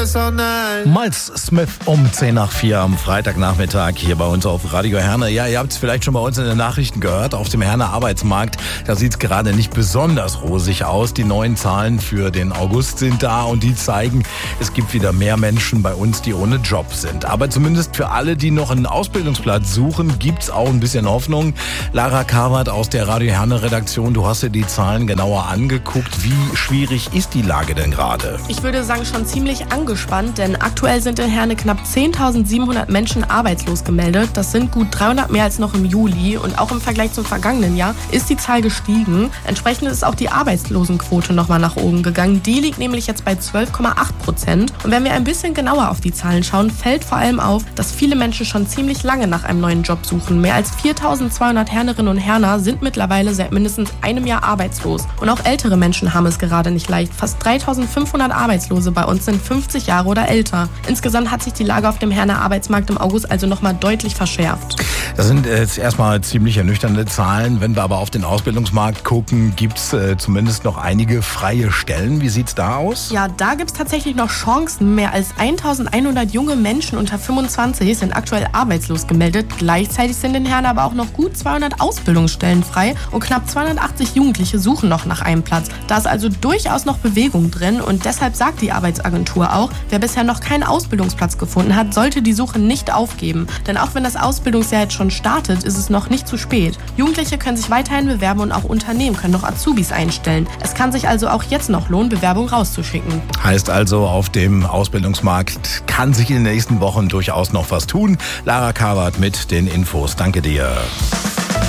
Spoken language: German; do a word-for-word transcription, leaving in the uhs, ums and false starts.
Miles Smith um zehn nach vier am Freitagnachmittag hier bei uns auf Radio Herne. Ja, ihr habt es vielleicht schon bei uns in den Nachrichten gehört. Auf dem Herner Arbeitsmarkt, da sieht es gerade nicht besonders rosig aus. Die neuen Zahlen für den August sind da und die zeigen, es gibt wieder mehr Menschen bei uns, die ohne Job sind. Aber zumindest für alle, die noch einen Ausbildungsplatz suchen, gibt es auch ein bisschen Hoffnung. Lara Karwart aus der Radio Herne Redaktion, du hast dir die Zahlen genauer angeguckt. Wie schwierig ist die Lage denn gerade? Ich würde sagen, schon ziemlich angespannt, denn aktuell sind in Herne knapp zehntausendsiebenhundert Menschen arbeitslos gemeldet. Das sind gut dreihundert mehr als noch im Juli und auch im Vergleich zum vergangenen Jahr ist die Zahl gestiegen. Entsprechend ist auch die Arbeitslosenquote nochmal nach oben gegangen. Die liegt nämlich jetzt bei zwölf Komma acht Prozent. Und wenn wir ein bisschen genauer auf die Zahlen schauen, fällt vor allem auf, dass viele Menschen schon ziemlich lange nach einem neuen Job suchen. Mehr als viertausendzweihundert Hernerinnen und Herner sind mittlerweile seit mindestens einem Jahr arbeitslos. Und auch ältere Menschen haben es gerade nicht leicht. Fast dreitausendfünfhundert Arbeitslose bei uns sind fünfzig Jahre oder älter. Insgesamt hat sich die Lage auf dem Herner Arbeitsmarkt im August also nochmal deutlich verschärft. Das sind jetzt erstmal ziemlich ernüchternde Zahlen. Wenn wir aber auf den Ausbildungsmarkt gucken, gibt es äh, zumindest noch einige freie Stellen. Wie sieht's da aus? Ja, da gibt es tatsächlich noch Chancen. Mehr als eintausendeinhundert junge Menschen unter fünfundzwanzig sind aktuell arbeitslos gemeldet. Gleichzeitig sind in Herne aber auch noch gut zweihundert Ausbildungsstellen frei und knapp zweihundertachtzig Jugendliche suchen noch nach einem Platz. Da ist also durchaus noch Bewegung drin und deshalb sagt die Arbeitsagentur auch, wer bisher noch keinen Ausbildungsplatz gefunden hat, sollte die Suche nicht aufgeben. Denn auch wenn das Ausbildungsjahr jetzt schon startet, ist es noch nicht zu spät. Jugendliche können sich weiterhin bewerben und auch Unternehmen können noch Azubis einstellen. Es kann sich also auch jetzt noch lohnen, Bewerbung rauszuschicken. Heißt also, auf dem Ausbildungsmarkt kann sich in den nächsten Wochen durchaus noch was tun. Lara Karwart mit den Infos. Danke dir.